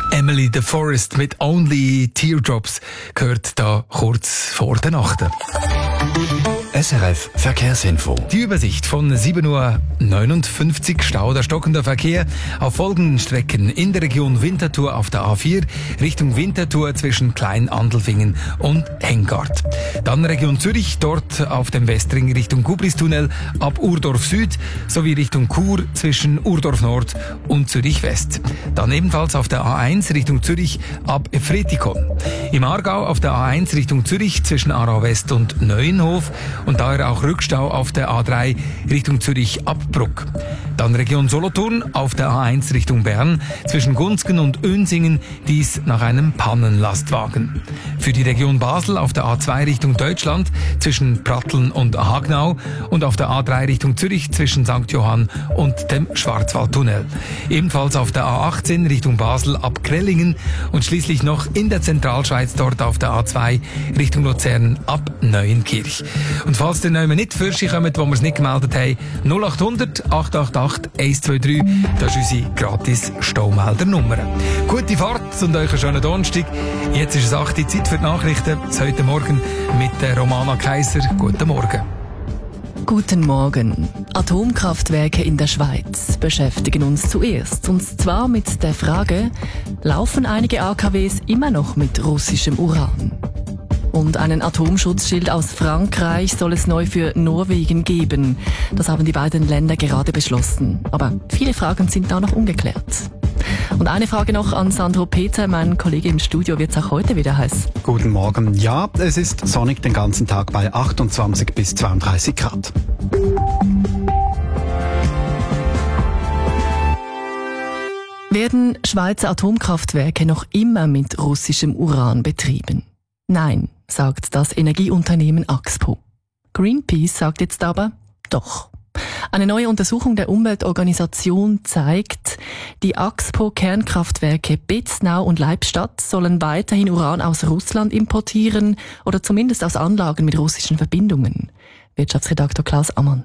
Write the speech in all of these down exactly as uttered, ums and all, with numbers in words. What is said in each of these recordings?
Emily the Forest mit Only Teardrops gehört da kurz vor der Nacht. S R F Verkehrsinfo. Die Übersicht von sieben Uhr neunundfünfzig. Stau oder stockender Verkehr auf folgenden Strecken in der Region Winterthur auf der A vier Richtung Winterthur zwischen Klein-Andelfingen und Hengart. Dann Region Zürich, dort auf dem Westring Richtung Gubristunnel ab Urdorf Süd sowie Richtung Chur zwischen Urdorf Nord und Zürich West. Dann ebenfalls auf der A eins Richtung Zürich ab Efretikon. Im Aargau auf der A eins Richtung Zürich zwischen Aarau West und Neuenhof und daher auch Rückstau auf der A drei Richtung Zürich ab Bruck. Dann Region Solothurn auf der A eins Richtung Bern zwischen Gunzgen und Önsingen, dies nach einem Pannenlastwagen. Für die Region Basel auf der A zwei Richtung Deutschland zwischen Pratteln und Hagnau und auf der A drei Richtung Zürich zwischen Sankt Johann und dem Schwarzwaldtunnel. Ebenfalls auf der A achtzehn Richtung Basel ab Krellingen und schließlich noch in der Zentralschweiz dort auf der A zwei Richtung Luzern ab Neuenkirch. Und falls ihr nicht für sich kommt, wo wir es nicht gemeldet haben, null acht hundert acht acht acht eins zwei drei, das ist unsere gratis Staumeldernummer. Gute Fahrt und euch einen schönen Donnerstag. Jetzt ist es acht Uhr, Zeit für die Nachrichten. Das heute Morgen mit Romana Kaiser. Guten Morgen. Guten Morgen. Atomkraftwerke in der Schweiz beschäftigen uns zuerst. Und zwar mit der Frage, laufen einige A K Ws immer noch mit russischem Uran? Und einen Atomschutzschild aus Frankreich soll es neu für Norwegen geben. Das haben die beiden Länder gerade beschlossen. Aber viele Fragen sind da noch ungeklärt. Und eine Frage noch an Sandro Peter, mein Kollege im Studio. Wird es auch heute wieder heiß? Guten Morgen. Ja, es ist sonnig den ganzen Tag bei achtundzwanzig bis zweiunddreißig Grad. Werden Schweizer Atomkraftwerke noch immer mit russischem Uran betrieben? Nein, sagt das Energieunternehmen Axpo. Greenpeace sagt jetzt aber doch. Eine neue Untersuchung der Umweltorganisation zeigt, die Axpo-Kernkraftwerke Betznau und Leibstadt sollen weiterhin Uran aus Russland importieren oder zumindest aus Anlagen mit russischen Verbindungen. Wirtschaftsredaktor Klaus Ammann.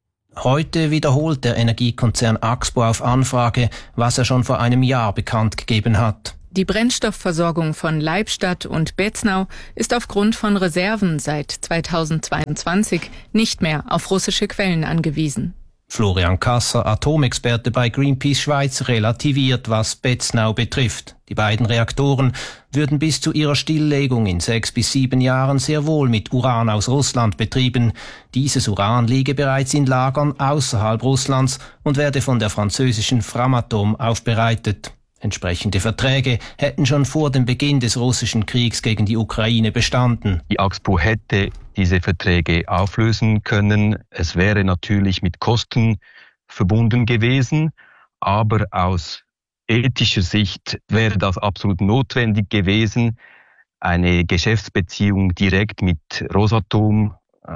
Heute wiederholt der Energiekonzern Axpo auf Anfrage, was er schon vor einem Jahr bekannt gegeben hat. Die Brennstoffversorgung von Leibstadt und Betznau ist aufgrund von Reserven seit zweitausendzweiundzwanzig nicht mehr auf russische Quellen angewiesen. Florian Kasser, Atomexperte bei Greenpeace Schweiz, relativiert, was Betznau betrifft. Die beiden Reaktoren würden bis zu ihrer Stilllegung in sechs bis sieben Jahren sehr wohl mit Uran aus Russland betrieben. Dieses Uran liege bereits in Lagern außerhalb Russlands und werde von der französischen Framatome aufbereitet. Entsprechende Verträge hätten schon vor dem Beginn des russischen Kriegs gegen die Ukraine bestanden. Die Axpo hätte diese Verträge auflösen können. Es wäre natürlich mit Kosten verbunden gewesen, aber aus ethischer Sicht wäre das absolut notwendig gewesen. Eine Geschäftsbeziehung direkt mit Rosatom,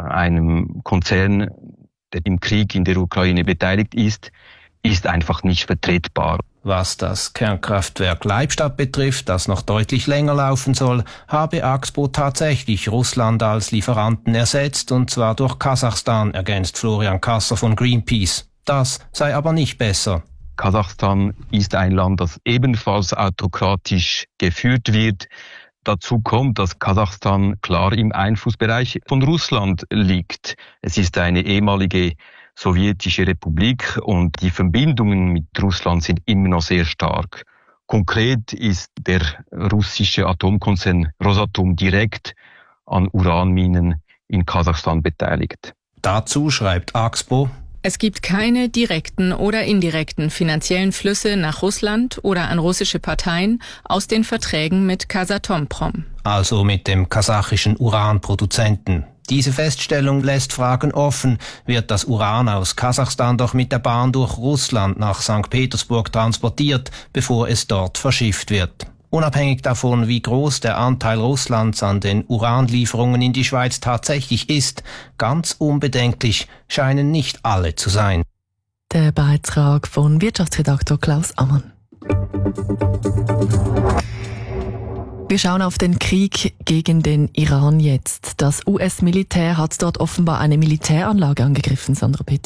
einem Konzern, der im Krieg in der Ukraine beteiligt ist, ist einfach nicht vertretbar. Was das Kernkraftwerk Leibstadt betrifft, das noch deutlich länger laufen soll, habe Axpo tatsächlich Russland als Lieferanten ersetzt, und zwar durch Kasachstan, ergänzt Florian Kasser von Greenpeace. Das sei aber nicht besser. Kasachstan ist ein Land, das ebenfalls autokratisch geführt wird. Dazu kommt, dass Kasachstan klar im Einflussbereich von Russland liegt. Es ist eine ehemalige sowjetische Republik und die Verbindungen mit Russland sind immer noch sehr stark. Konkret ist der russische Atomkonzern Rosatom direkt an Uranminen in Kasachstan beteiligt. Dazu schreibt Axpo: Es gibt keine direkten oder indirekten finanziellen Flüsse nach Russland oder an russische Parteien aus den Verträgen mit Kazatomprom. Also mit dem kasachischen Uranproduzenten. Diese Feststellung lässt Fragen offen. Wird das Uran aus Kasachstan doch mit der Bahn durch Russland nach Sankt Petersburg transportiert, bevor es dort verschifft wird? Unabhängig davon, wie groß der Anteil Russlands an den Uranlieferungen in die Schweiz tatsächlich ist, ganz unbedenklich scheinen nicht alle zu sein. Der Beitrag von Wirtschaftsredaktor Klaus Ammann. Wir schauen auf den Krieg gegen den Iran jetzt. Das U S-Militär hat dort offenbar eine Militäranlage angegriffen, Sandro Peter.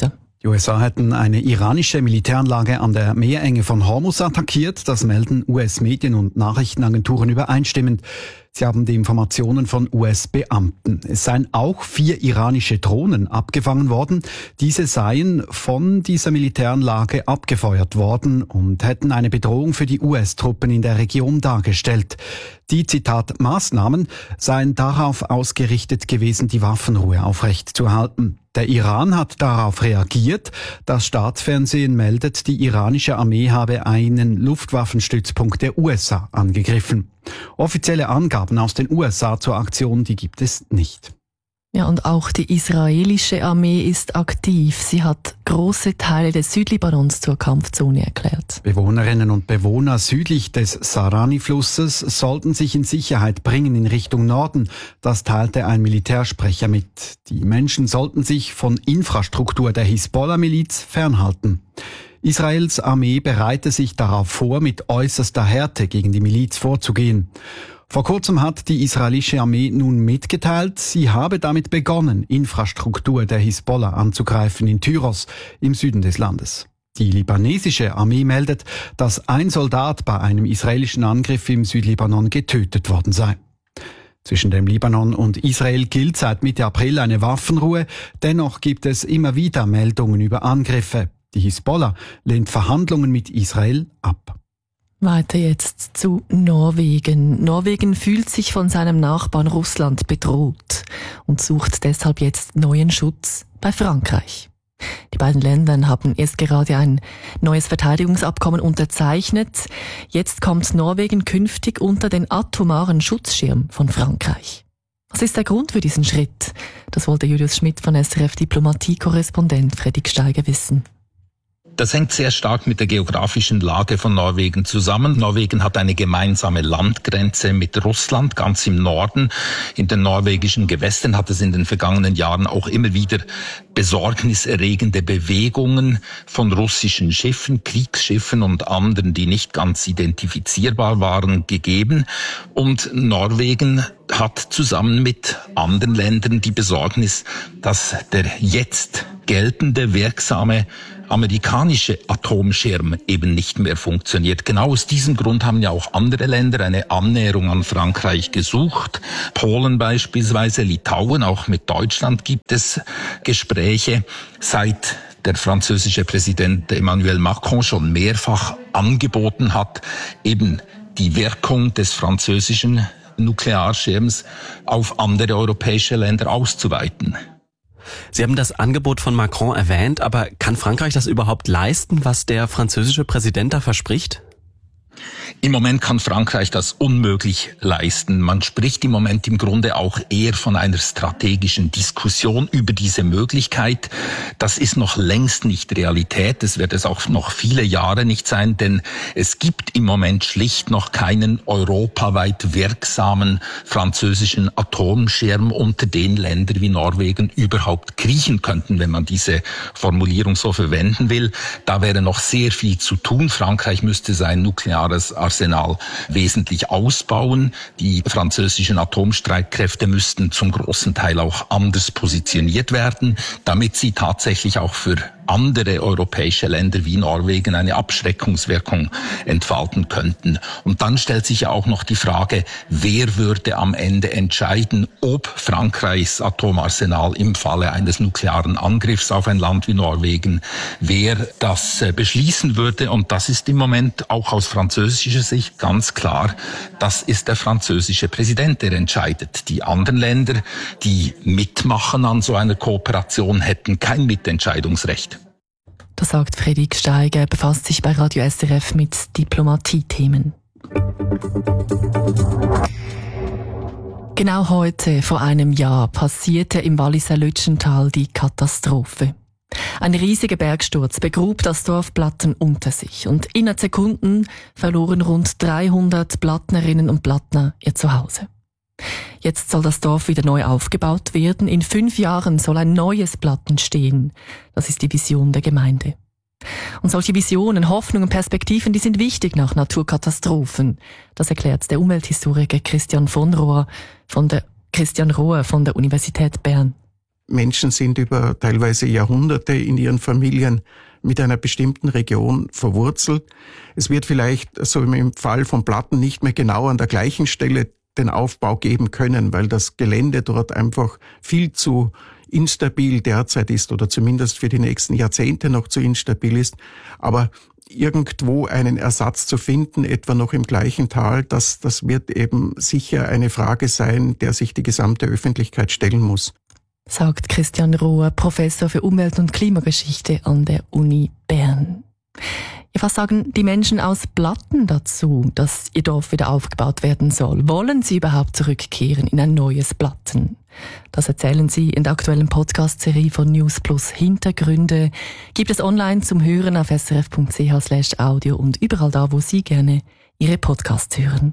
Die U S A hätten eine iranische Militäranlage an der Meerenge von Hormuz attackiert. Das melden U S-Medien und Nachrichtenagenturen übereinstimmend. Sie haben die Informationen von U S-Beamten. Es seien auch vier iranische Drohnen abgefangen worden. Diese seien von dieser Militäranlage abgefeuert worden und hätten eine Bedrohung für die U S-Truppen in der Region dargestellt. Die, Zitat, Maßnahmen seien darauf ausgerichtet gewesen, die Waffenruhe aufrechtzuerhalten. Der Iran hat darauf reagiert. Das Staatsfernsehen meldet, die iranische Armee habe einen Luftwaffenstützpunkt der U S A angegriffen. Offizielle Angaben aus den U S A zur Aktion, die gibt es nicht. Ja, und auch die israelische Armee ist aktiv. Sie hat große Teile des Südlibanons zur Kampfzone erklärt. Bewohnerinnen und Bewohner südlich des Sarani-Flusses sollten sich in Sicherheit bringen in Richtung Norden. Das teilte ein Militärsprecher mit. Die Menschen sollten sich von Infrastruktur der Hisbollah-Miliz fernhalten. Israels Armee bereite sich darauf vor, mit äußerster Härte gegen die Miliz vorzugehen. Vor kurzem hat die israelische Armee nun mitgeteilt, sie habe damit begonnen, Infrastruktur der Hisbollah anzugreifen in Tyros im Süden des Landes. Die libanesische Armee meldet, dass ein Soldat bei einem israelischen Angriff im Südlibanon getötet worden sei. Zwischen dem Libanon und Israel gilt seit Mitte April eine Waffenruhe. Dennoch gibt es immer wieder Meldungen über Angriffe. Die Hisbollah lehnt Verhandlungen mit Israel ab. Weiter jetzt zu Norwegen. Norwegen fühlt sich von seinem Nachbarn Russland bedroht und sucht deshalb jetzt neuen Schutz bei Frankreich. Die beiden Länder haben erst gerade ein neues Verteidigungsabkommen unterzeichnet. Jetzt kommt Norwegen künftig unter den atomaren Schutzschirm von Frankreich. Was ist der Grund für diesen Schritt? Das wollte Julius Schmidt von S R F Diplomatie-Korrespondent Fredrik Steiger wissen. Das hängt sehr stark mit der geografischen Lage von Norwegen zusammen. Norwegen hat eine gemeinsame Landgrenze mit Russland, ganz im Norden. In den norwegischen Gewässern hat es in den vergangenen Jahren auch immer wieder besorgniserregende Bewegungen von russischen Schiffen, Kriegsschiffen und anderen, die nicht ganz identifizierbar waren, gegeben. Und Norwegen hat zusammen mit anderen Ländern die Besorgnis, dass der jetzt geltende, wirksame amerikanische Atomschirm eben nicht mehr funktioniert. Genau aus diesem Grund haben ja auch andere Länder eine Annäherung an Frankreich gesucht. Polen beispielsweise, Litauen, auch mit Deutschland gibt es Gespräche. Seit der französische Präsident Emmanuel Macron schon mehrfach angeboten hat, eben die Wirkung des französischen Nuklearschirms auf andere europäische Länder auszuweiten. Sie haben das Angebot von Macron erwähnt, aber kann Frankreich das überhaupt leisten, was der französische Präsident da verspricht? Im Moment kann Frankreich das unmöglich leisten. Man spricht im Moment im Grunde auch eher von einer strategischen Diskussion über diese Möglichkeit. Das ist noch längst nicht Realität. Das wird es auch noch viele Jahre nicht sein, denn es gibt im Moment schlicht noch keinen europaweit wirksamen französischen Atomschirm, unter den Länder wie Norwegen überhaupt kriechen könnten, wenn man diese Formulierung so verwenden will. Da wäre noch sehr viel zu tun. Frankreich müsste sein nukleares Arsenal wesentlich ausbauen. Die französischen Atomstreitkräfte müssten zum großen Teil auch anders positioniert werden, damit sie tatsächlich auch für andere europäische Länder wie Norwegen eine Abschreckungswirkung entfalten könnten. Und dann stellt sich ja auch noch die Frage, wer würde am Ende entscheiden, ob Frankreichs Atomarsenal im Falle eines nuklearen Angriffs auf ein Land wie Norwegen, wer das beschließen würde. Und das ist im Moment auch aus französischer Sicht ganz klar, das ist der französische Präsident, der entscheidet. Die anderen Länder, die mitmachen an so einer Kooperation, hätten kein Mitentscheidungsrecht. Das sagt Fredrik Steiger, er befasst sich bei Radio S R F mit Diplomatie-Themen. Genau heute, vor einem Jahr, passierte im Walliser Lütschental die Katastrophe. Ein riesiger Bergsturz begrub das Dorf Blatten unter sich und innerhalb Sekunden verloren rund dreihundert Blattnerinnen und Blattner ihr Zuhause. Jetzt soll das Dorf wieder neu aufgebaut werden. In fünf Jahren soll ein neues Blatten stehen. Das ist die Vision der Gemeinde. Und solche Visionen, Hoffnungen, Perspektiven, die sind wichtig nach Naturkatastrophen. Das erklärt der Umwelthistoriker Christian von Rohr von der, Christian Rohr von der Universität Bern. Menschen sind über teilweise Jahrhunderte in ihren Familien mit einer bestimmten Region verwurzelt. Es wird vielleicht, so im Fall von Platten, nicht mehr genau an der gleichen Stelle den Aufbau geben können, weil das Gelände dort einfach viel zu instabil derzeit ist oder zumindest für die nächsten Jahrzehnte noch zu instabil ist. Aber irgendwo einen Ersatz zu finden, etwa noch im gleichen Tal, das, das wird eben sicher eine Frage sein, der sich die gesamte Öffentlichkeit stellen muss. Sagt Christian Rohr, Professor für Umwelt- und Klimageschichte an der Uni Bern. Ja, was sagen die Menschen aus Platten dazu, dass ihr Dorf wieder aufgebaut werden soll? Wollen sie überhaupt zurückkehren in ein neues Platten? Das erzählen sie in der aktuellen Podcast-Serie von News Plus Hintergründe. Gibt es online zum Hören auf srf.ch slash audio und überall da, wo Sie gerne Ihre Podcasts hören.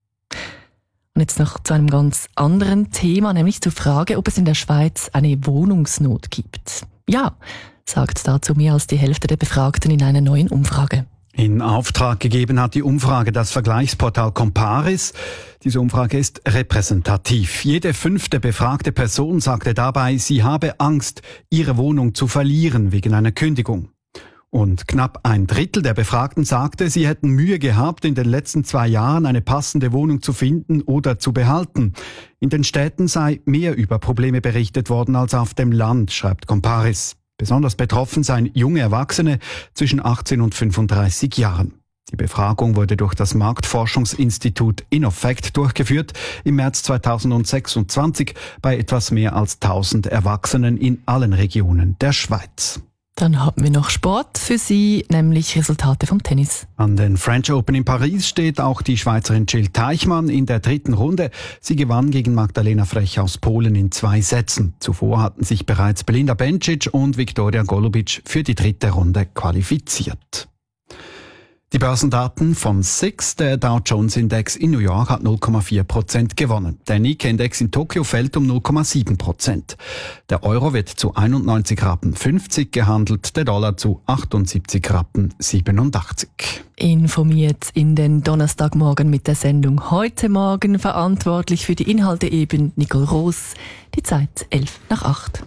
Und jetzt noch zu einem ganz anderen Thema, nämlich zur Frage, ob es in der Schweiz eine Wohnungsnot gibt. Ja, sagt dazu mehr als die Hälfte der Befragten in einer neuen Umfrage. In Auftrag gegeben hat die Umfrage das Vergleichsportal Comparis. Diese Umfrage ist repräsentativ. Jede fünfte befragte Person sagte dabei, sie habe Angst, ihre Wohnung zu verlieren wegen einer Kündigung. Und knapp ein Drittel der Befragten sagte, sie hätten Mühe gehabt, in den letzten zwei Jahren eine passende Wohnung zu finden oder zu behalten. In den Städten sei mehr über Probleme berichtet worden als auf dem Land, schreibt Comparis. Besonders betroffen seien junge Erwachsene zwischen achtzehn und fünfunddreißig Jahren. Die Befragung wurde durch das Marktforschungsinstitut Innofect durchgeführt im März zweitausendsechsundzwanzig bei etwas mehr als tausend Erwachsenen in allen Regionen der Schweiz. Dann haben wir noch Sport für Sie, nämlich Resultate vom Tennis. An den French Open in Paris steht auch die Schweizerin Jill Teichmann in der dritten Runde. Sie gewann gegen Magdalena Frech aus Polen in zwei Sätzen. Zuvor hatten sich bereits Belinda Bencic und Viktoria Golubic für die dritte Runde qualifiziert. Die Börsendaten von S I X, der Dow Jones Index in New York hat null Komma vier Prozent gewonnen. Der Nikkei-Index in Tokio fällt um null Komma sieben Prozent. Der Euro wird zu einundneunzig Rappen fünfzig gehandelt, der Dollar zu achtundsiebzig Rappen siebenundachtzig. Informiert in den Donnerstagmorgen mit der Sendung Heute Morgen, verantwortlich für die Inhalte eben Nicole Roos. Die Zeit elf nach acht.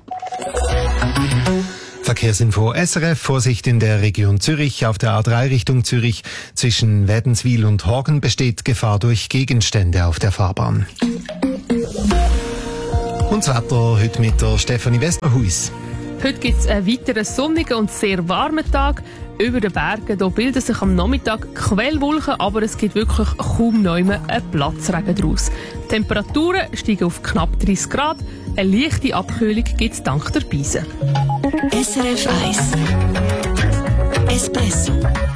Verkehrsinfo S R F, Vorsicht in der Region Zürich. Auf der A drei Richtung Zürich zwischen Wädenswil und Horgen besteht Gefahr durch Gegenstände auf der Fahrbahn. Und das Wetter heute mit der Stefanie Westerhuis. Heute gibt es einen weiteren sonnigen und sehr warmen Tag. Über den Bergen hier bilden sich am Nachmittag Quellwolken, aber es gibt wirklich kaum neu einen Platzregen daraus. Die Temperaturen steigen auf knapp dreißig Grad. Eine leichte Abkühlung gibt es dank der Beise. S R F eins Espresso.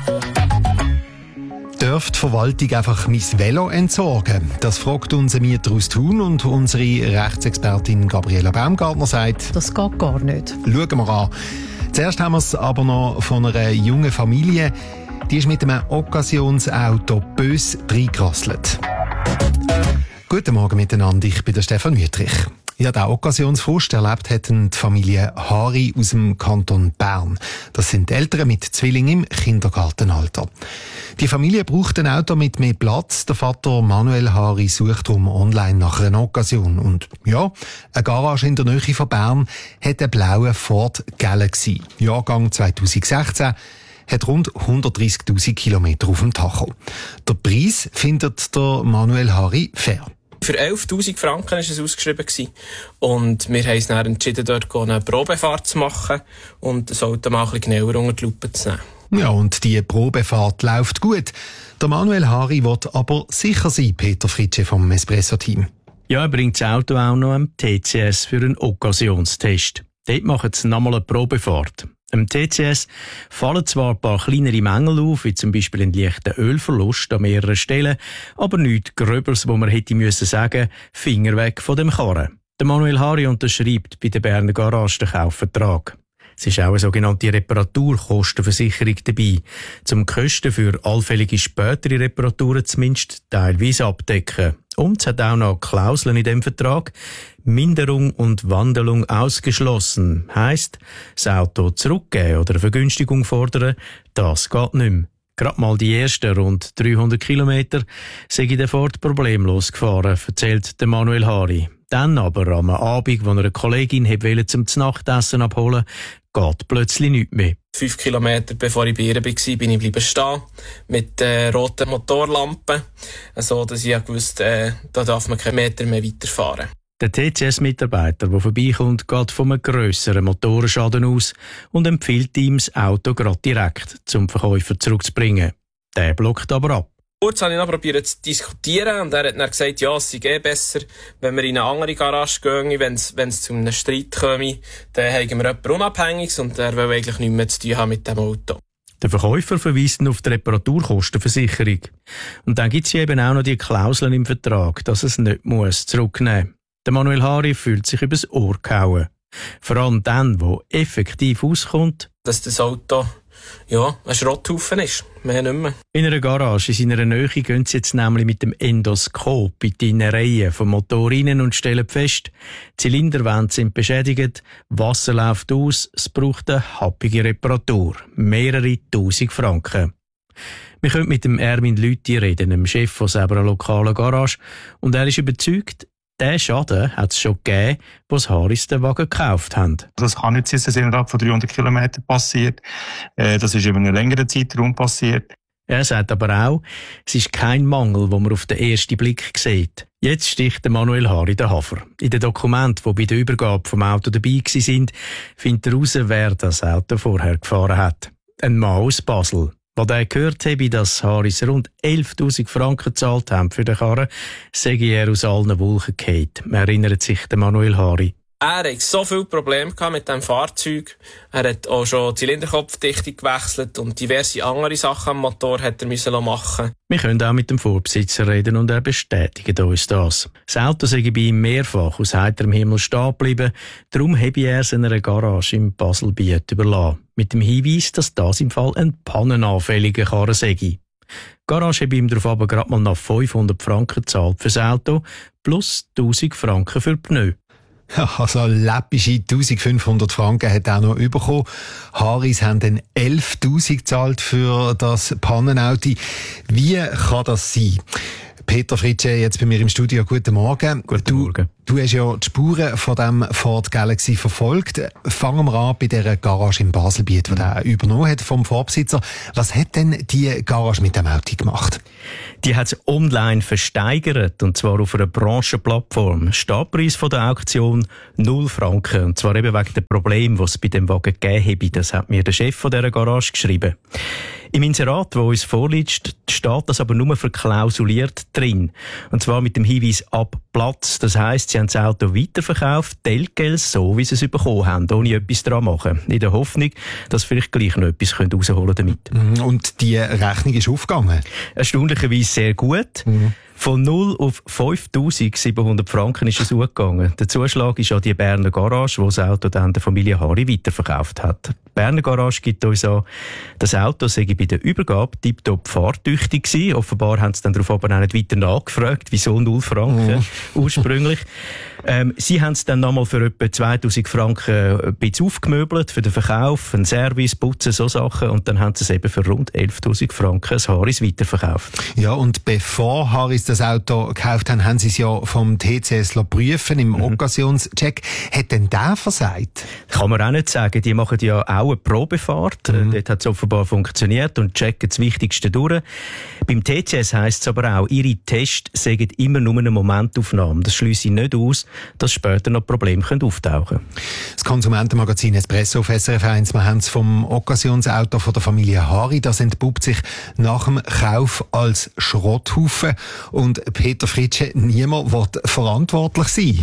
Dürft die Verwaltung einfach mein Velo entsorgen? Das fragt unser Mieter aus Thun und unsere Rechtsexpertin Gabriela Baumgartner sagt, das geht gar nicht. Schauen wir an. Zuerst haben wir es aber noch von einer jungen Familie. Die ist mit einem Occasionsauto bös reingerasselt. Guten Morgen miteinander, ich bin der Stefan Wüttrich. Ja, der Occasionsfrust erlebt hätten die Familie Hari aus dem Kanton Bern. Das sind Eltern mit Zwillingen im Kindergartenalter. Die Familie braucht ein Auto mit mehr Platz. Der Vater Manuel Hari sucht darum online nach einer Occasion. Und ja, eine Garage in der Nähe von Bern hat einen blauen Ford Galaxy. Jahrgang zweitausendsechzehn. Hat rund hundertdreissigtausend Kilometer auf dem Tacho. Der Preis findet der Manuel Hari fair. Für elftausend Franken war es ausgeschrieben. Und wir haben uns dann entschieden, dort eine Probefahrt zu machen und das Auto mal ein bisschen genauer unter die Lupe zu nehmen. Ja, und die Probefahrt läuft gut. Der Manuel Hari will aber sicher sein, Peter Fritsche vom Espresso-Team. Ja, er bringt das Auto auch noch am T C S für einen Occasionstest. Dort machen sie nochmal eine Probefahrt. Am T C S fallen zwar ein paar kleinere Mängel auf, wie zum Beispiel ein leichter Ölverlust an mehreren Stellen, aber nichts Gröberes, wo man hätte müssen sagen, Finger weg von dem Karren. Der Manuel Hari unterschreibt bei der Berner Garage den Kaufvertrag. Es ist auch eine sogenannte Reparaturkostenversicherung dabei, um die Kosten für allfällige spätere Reparaturen zumindest teilweise abdecken. Und es hat auch noch Klauseln in dem Vertrag. Minderung und Wandelung ausgeschlossen. Heisst, das Auto zurückgeben oder eine Vergünstigung fordern, das geht nicht mehr. Gerade mal die ersten rund dreihundert Kilometer sei der Ford problemlos gefahren, erzählt der Manuel Hari. Dann aber am Abend, wo er eine Kollegin wollte zum Nachtessen abholen, geht plötzlich nichts mehr. Fünf Kilometer bevor ich bei ihr war, bin ich bleiben stehen mit äh, roten Motorlampen, so dass ich wusste, äh, da darf man keinen Meter mehr weiterfahren. Der T C S-Mitarbeiter, der vorbeikommt, geht von einem grösseren Motorenschaden aus und empfiehlt ihm, das Auto gerade direkt zum Verkäufer zurückzubringen. Der blockt aber ab. Kurz habe ich noch probiert zu diskutieren und er hat dann gesagt, ja, es sei eh besser, wenn wir in eine andere Garage gehen, wenn es zu einem Streit komme, dann haben wir jemanden Unabhängiges und er will eigentlich nichts mehr zu tun haben mit dem Auto. Der Verkäufer verweist auf die Reparaturkostenversicherung. Und dann gibt es eben auch noch die Klauseln im Vertrag, dass es nicht muss zurücknehmen muss. Der Manuel Hari fühlt sich übers Ohr gehauen. Vor allem dann, wo effektiv auskommt, dass das Auto ja, ein Schrotthaufen ist. Mehr nicht mehr. In einer Garage in seiner Nähe gehen sie jetzt nämlich mit dem Endoskop in die Innereien vom Motor rein und stellen fest, die Zylinderwände sind beschädigt, Wasser läuft aus, es braucht eine happige Reparatur. Mehrere tausend Franken. Wir können mit dem Erwin Lüthi reden, dem Chef von selber einer lokalen Garage, und er ist überzeugt, diesen Schaden hat es schon gegeben, als Haris den Wagen gekauft haben. Das kann nicht sein, dass es innerhalb von dreihundert Kilometern passiert. Das ist über einen längeren Zeitraum passiert. Er sagt aber auch, es ist kein Mangel, den man auf den ersten Blick sieht. Jetzt sticht der Manuel Hari den Hafer. In den Dokumenten, die bei der Übergabe vom Auto dabei waren, findet er heraus, wer das Auto vorher gefahren hat. Ein Mann aus Basel. Als er gehört habe, dass Haris rund elftausend Franken gezahlt haben für den Karren, sei er aus allen Wolken gefallen. Man erinnert sich der Manuel Hari. Er hatte so viele Probleme mit diesem Fahrzeug. Er hat auch schon die Zylinderkopfdichtung gewechselt und diverse andere Sachen am Motor hat er müssen machen. Wir können auch mit dem Vorbesitzer reden und er bestätigt uns das. Das Auto sei bei ihm mehrfach aus heiterem Himmel stehen geblieben, darum habe er es in einer Garage im Baselbiet überlassen. Mit dem Hinweis, dass das im Fall ein pannenanfälliger Karren sei. Die Garage habe ihm darauf aber gerade mal noch fünfhundert Franken gezahlt fürs Auto plus tausend Franken für die Pneu. Also läppische eintausendfünfhundert Franken hat er auch noch bekommen. Haris haben dann elftausend gezahlt für das Pannenauto. Wie kann das sein? Peter Fritsche, jetzt bei mir im Studio. Guten Morgen. Guten du, Morgen. Du hast ja die Spuren von dem Ford Galaxy verfolgt. Fangen wir an bei dieser Garage im Baselbiet, die er übernommen hat vom Vorbesitzer. Was hat denn die Garage mit dem Auto gemacht? Die hat es online versteigert, und zwar auf einer Branchenplattform. Startpreis von der Auktion null Franken. Und zwar eben wegen dem Problem, das es bei dem Wagen gegeben habe. Das hat mir der Chef von dieser Garage geschrieben. Im Inserat, das uns vorliegt, steht das aber nur verklausuliert drin. Und zwar mit dem Hinweis ab Platz. Das heisst, sie haben das Auto weiterverkauft, Telgeld so, wie sie es bekommen haben, ohne etwas daran machen. In der Hoffnung, dass sie vielleicht gleich noch etwas rausholen damit. Und die Rechnung ist aufgegangen? Erstaunlicherweise sehr gut. Mhm. Von null auf fünftausendsiebenhundert Franken ist es hochgegangen. Der Zuschlag ist an die Berner Garage, wo das Auto dann der Familie Hari weiterverkauft hat. Die Berner Garage gibt uns an, das Auto sei bei der Übergabe tiptop fahrtüchtig gewesen. Offenbar haben sie dann darauf aber auch nicht weiter nachgefragt, wieso null Franken oh. ursprünglich. Ähm, sie haben es dann nochmal für etwa zweitausend Franken ein bisschen aufgemöbelt, für den Verkauf, einen Service, Putzen, so Sachen. Und dann haben sie es eben für rund elftausend Franken das Haris weiterverkauft. Ja, und bevor Haris das Auto gekauft haben, haben sie es ja vom T C S prüfen im mhm. Occasionscheck. Hat denn der versagt? Kann man auch nicht sagen. Die machen ja auch eine Probefahrt. Mhm. Dort hat es offenbar funktioniert und checken das Wichtigste durch. Beim T C S heisst es aber auch, ihre Tests sagen immer nur eine Momentaufnahme. Das schliesse ich nicht aus, dass später noch Probleme auftauchen können. Das Konsumentenmagazin Espresso auf S R F eins, wir haben es vom Occasionsauto von der Familie Hari, das entpuppt sich nach dem Kauf als Schrotthaufen. Und Peter Fritsche, niemand will verantwortlich sein.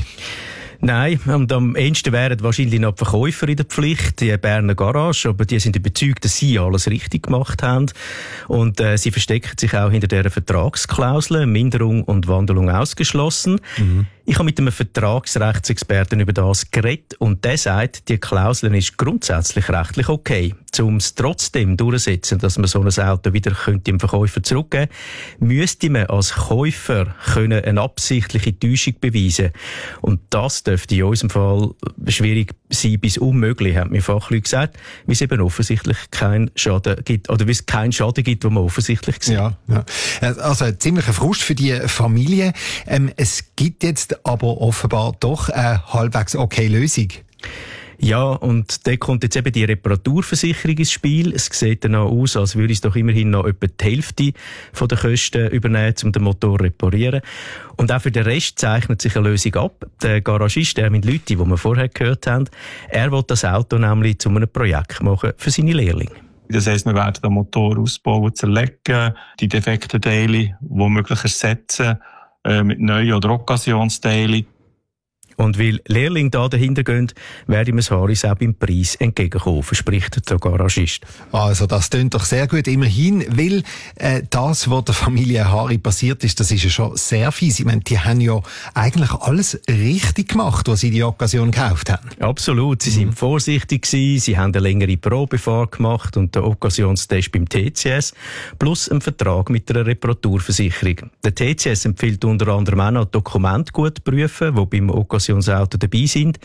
Nein, und am ehesten wären wahrscheinlich noch die Verkäufer in der Pflicht, die Berner Garage, aber die sind überzeugt, dass sie alles richtig gemacht haben. Und äh, sie verstecken sich auch hinter dieser Vertragsklausel, Minderung und Wandelung ausgeschlossen. Mhm. Ich habe mit einem Vertragsrechtsexperten über das geredet und der sagt, die Klausel ist grundsätzlich rechtlich okay. Um es trotzdem durchzusetzen, dass man so ein Auto wieder könnte dem Verkäufer zurückgeben könnte, müsste man als Käufer können eine absichtliche Täuschung beweisen. Und das dürfte in unserem Fall schwierig sei bis unmöglich, haben mir Fachleute gesagt, weil es eben offensichtlich keinen Schaden gibt, oder weil es keinen Schaden gibt, den man offensichtlich sieht. Ja, ja. Also ein ziemlicher Frust für die Familie. Ähm, es gibt jetzt aber offenbar doch eine halbwegs okay Lösung. Ja, und da kommt jetzt eben die Reparaturversicherung ins Spiel. Es sieht dann auch aus, als würde es doch immerhin noch etwa die Hälfte von den Kosten übernehmen, um den Motor zu reparieren. Und auch für den Rest zeichnet sich eine Lösung ab. Der Garagist, der mit Leuten, die wir vorher gehört haben, er will das Auto nämlich zu einem Projekt machen für seine Lehrlinge. Das heisst, wir werden den Motor ausbauen, zerlegen, die defekten Teile womöglich ersetzen äh, mit neuen oder Occasionsteilen. Und weil Lehrlinge da dahinter gehen, werde ich mir Harris auch beim Preis entgegenkommen, verspricht der Garagist. Also das tönt doch sehr gut, immerhin, weil äh, das, was der Familie Hari passiert ist, das ist ja schon sehr fies. Ich meine, die haben ja eigentlich alles richtig gemacht, was sie die Occasion gekauft haben. Absolut, sie sind mhm. vorsichtig gewesen, sie haben eine längere Probefahrt gemacht und den Occasionstest beim T C S, plus einen Vertrag mit einer Reparaturversicherung. Der T C S empfiehlt unter anderem auch noch Dokumente gut prüfen, die beim Occasion Auto dabei sind.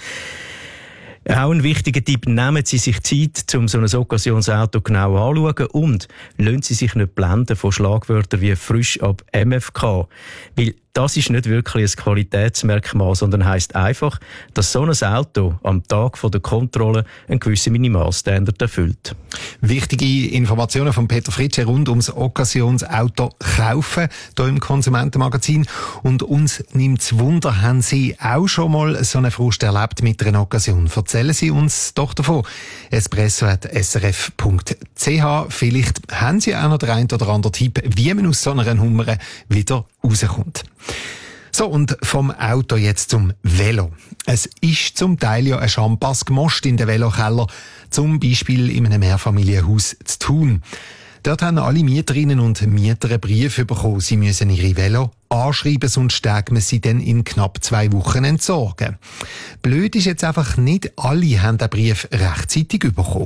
Auch ein wichtiger Tipp, nehmen Sie sich Zeit, um so ein Occasionsauto genau anzuschauen und lassen Sie sich nicht blenden von Schlagwörtern wie frisch ab M F K. Weil das ist nicht wirklich ein Qualitätsmerkmal, sondern heisst einfach, dass so ein Auto am Tag von der Kontrolle einen gewissen Minimalstandard erfüllt. Wichtige Informationen von Peter Fritsche rund ums Occasionsauto kaufen, hier im Konsumentenmagazin. Und uns nimmt's Wunder, haben Sie auch schon mal so eine Frust erlebt mit einer Occasion? Erzählen Sie uns doch davon. espresso at s r f punkt c h. Vielleicht haben Sie auch noch den einen oder anderen Tipp, wie man aus so einer Nummer wieder rauskommt. So, und vom Auto jetzt zum Velo. Es ist zum Teil ja ein Champass gemoscht in den Velokeller, zum Beispiel in einem Mehrfamilienhaus zu Thun. Dort haben alle Mieterinnen und Mieter einen Brief bekommen. Sie müssen ihre Velo anschreiben, sonst stärken wir sie dann in knapp zwei Wochen entsorgen. Blöd ist jetzt einfach, nicht alle haben den Brief rechtzeitig bekommen.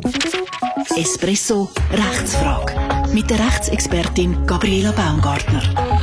Espresso Rechtsfrage mit der Rechtsexpertin Gabriela Baumgartner.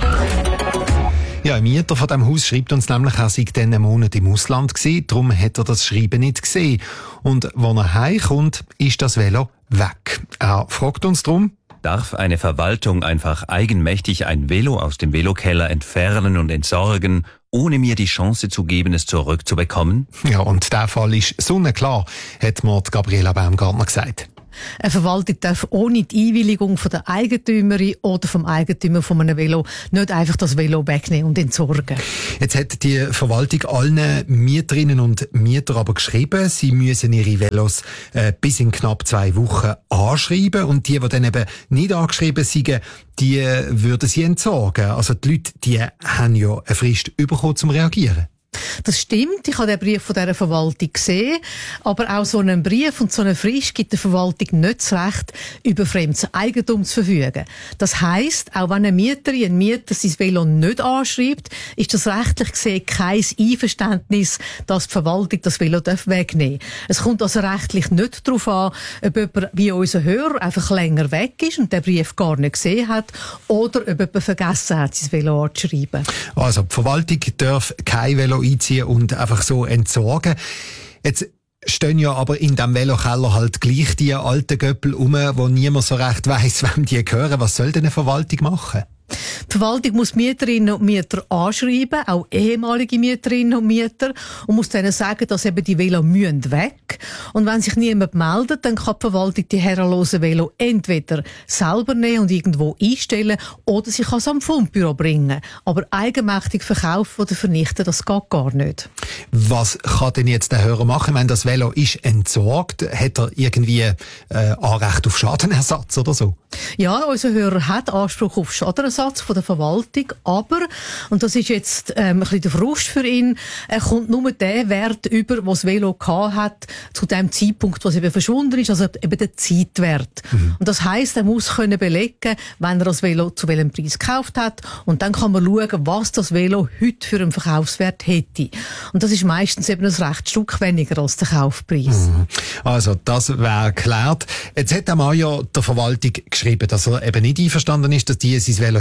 Ja, ein Mieter von diesem Haus schreibt uns nämlich, er sei dann einen Monat im Ausland gewesen, darum hat er das Schreiben nicht gesehen. Und wenn er heimkommt, ist das Velo weg. Er fragt uns darum: Darf eine Verwaltung einfach eigenmächtig ein Velo aus dem Velokeller entfernen und entsorgen, ohne mir die Chance zu geben, es zurückzubekommen? Ja, und der Fall ist sonnenklar, hat mir Gabriela Baumgartner gesagt. Eine Verwaltung darf ohne die Einwilligung von der Eigentümerin oder vom Eigentümer von einem Velo nicht einfach das Velo wegnehmen und entsorgen. Jetzt hat die Verwaltung allen Mieterinnen und Mietern aber geschrieben, sie müssen ihre Velos äh, bis in knapp zwei Wochen anschreiben, und die, die dann eben nicht angeschrieben sind, die äh, würden sie entsorgen. Also die Leute, die haben ja eine Frist bekommen, zum Reagieren. Das stimmt, ich habe den Brief von dieser Verwaltung gesehen, aber auch so einen Brief und so eine Frist gibt der Verwaltung nicht das Recht, über fremdes Eigentum zu verfügen. Das heisst, auch wenn eine Mieterin, ein Mieter sein Velo nicht anschreibt, ist das rechtlich gesehen kein Einverständnis, dass die Verwaltung das Velo wegnehmen darf. Es kommt also rechtlich nicht darauf an, ob jemand wie unser Hörer einfach länger weg ist und den Brief gar nicht gesehen hat, oder ob jemand vergessen hat, sein Velo anzuschreiben. Also die Verwaltung darf kein Velo einziehen und einfach so entsorgen. Jetzt stehen ja aber in diesem Velokeller halt gleich die alten Göppel rum, wo niemand so recht weiss, wem die gehören. Was soll denn eine Verwaltung machen? Die Verwaltung muss Mieterinnen und Mieter anschreiben, auch ehemalige Mieterinnen und Mieter, und muss denen sagen, dass eben die Velo müssen weg. Und wenn sich niemand meldet, dann kann die Verwaltung die herrenlosen Velo entweder selber nehmen und irgendwo einstellen, oder sie kann es am Fundbüro bringen. Aber eigenmächtig verkaufen oder vernichten, das geht gar nicht. Was kann denn jetzt der Hörer machen? Ich meine, das Velo ist entsorgt. Hat er irgendwie äh, Anrecht auf Schadenersatz oder so? Ja, unser Hörer hat Anspruch auf Schadenersatz von der Verwaltung, aber, und das ist jetzt ähm, ein bisschen der Frust für ihn, er kommt nur den Wert über, den das Velo gehabt hat, zu dem Zeitpunkt, wo es eben verschwunden ist, also eben der Zeitwert. Mhm. Und das heisst, er muss können belegen, wenn er das Velo zu welchem Preis gekauft hat, und dann kann man schauen, was das Velo heute für einen Verkaufswert hätte. Und das ist meistens eben ein recht Stück weniger als der Kaufpreis. Mhm. Also, das wäre geklärt. Jetzt hat der Mann ja der Verwaltung geschrieben, dass er eben nicht einverstanden ist, dass die sein Velo entsorgen.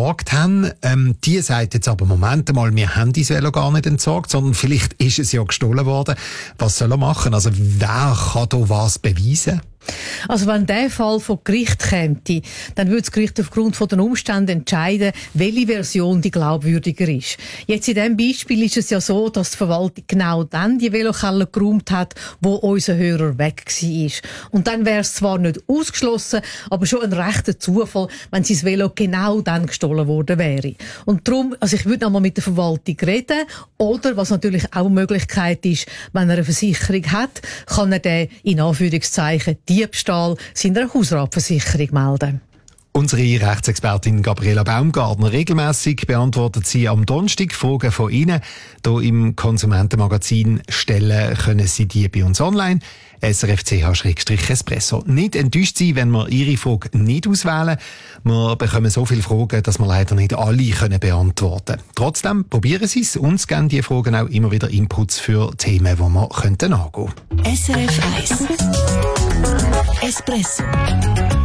entsorgt haben. Ähm, die sagt jetzt aber, Moment mal, wir haben das Velo gar nicht entsorgt, sondern vielleicht ist es ja gestohlen worden. Was soll er machen? Also wer kann da was beweisen? Also wenn der Fall vor Gericht käme, dann würde das Gericht aufgrund von den Umständen entscheiden, welche Version die glaubwürdiger ist. Jetzt in diesem Beispiel ist es ja so, dass die Verwaltung genau dann die Velokeller geräumt hat, wo unser Hörer weg war. Und dann wäre es zwar nicht ausgeschlossen, aber schon ein rechter Zufall, wenn sein Velo genau dann gestohlen worden wäre. Und darum, also ich würde noch mal mit der Verwaltung reden, oder was natürlich auch eine Möglichkeit ist, wenn er eine Versicherung hat, kann er den in Anführungszeichen Diebstahl seiner Hausratversicherung melden. Unsere Rechtsexpertin Gabriela Baumgartner. Regelmäßig beantwortet sie am Donnerstag Fragen von Ihnen. Hier im Konsumentenmagazin stellen können Sie die bei uns online. S R F C H Espresso. Nicht enttäuscht sein, wenn wir Ihre Frage nicht auswählen. Wir bekommen so viele Fragen, dass wir leider nicht alle können beantworten können. Trotzdem probieren Sie es. Uns geben die Fragen auch immer wieder Inputs für Themen, die wir könnten angehen. S R F eins Espresso.